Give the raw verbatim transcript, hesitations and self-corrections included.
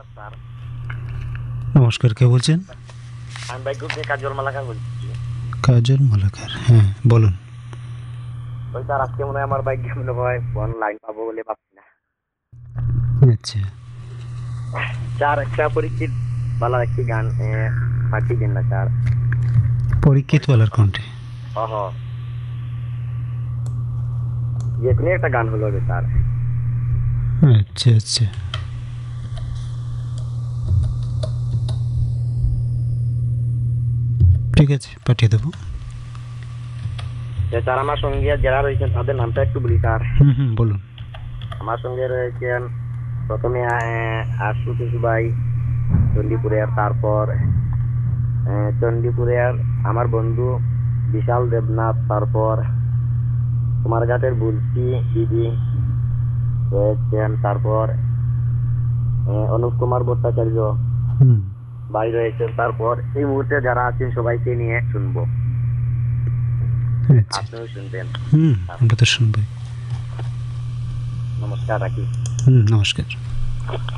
নমস্কার স্যার। নমস্কার, কে বলছেন? আমি ভাই গ্রুপ থেকে কাজল মালাকার বলছি। কাজল মালাকার, হ্যাঁ বলুন। ওই স্যার আজকে মনে হয় আমার বাইক মনে হয় ফোন লাইন পাবো বলে ভাবছি না আচ্ছা, স্যার। একটা পরীক্ষিত বালার একটি গান পাঠিয়ে দিন না স্যার। পরীক্ষিত বলার কণ্ঠে। অহ যে কোনো একটা গান হলো রে স্যার। আচ্ছা আচ্ছা, ঠিক আছে, পাঠিয়ে দেবো। যে স্যার আমার সঙ্গে যারা রয়েছেন তাদের নামটা একটু বলি স্যার। হুম হুম বলুন। আমার সঙ্গে রয়েছেন প্রথমে আশুতোষ ভাই চণ্ডীপুরের, তারপর আহ, চণ্ডীপুরের আমার বন্ধু বিশাল দেবনাথ, তারপর কুমারঘাটের বুলচি দিদি রয়েছেন, তারপর আহ, অনুপ কুমার ভট্টাচার্য হুম, ভাই রয়েছেন, তারপর এই মুহূর্তে যারা আছেন সবাইকে নিয়ে শুনবো, আচ্ছা, আপনিও শুনবেন। হুম, আমরা তো শুনবই। নমস্কার, রাখি। হুম, নমস্কার।